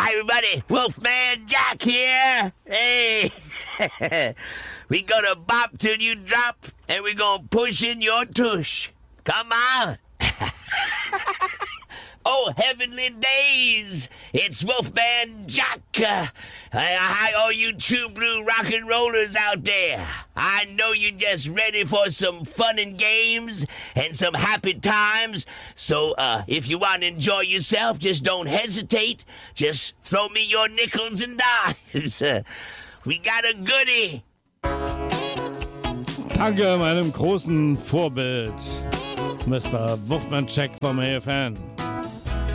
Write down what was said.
Hi, everybody. Wolfman Jack here. Hey. We gonna bop till you drop, and we gonna push in your tush. Come on. Oh, heavenly days. It's Wolfman Jack. Hi, all you true blue rock and rollers out there. I know you're just ready for some fun and games and some happy times. So, if you want to enjoy yourself, just don't hesitate. Just throw me your nickels and dimes. We got a goodie. Danke meinem großen Vorbild, Mr. Wolfman Jack vom AFN.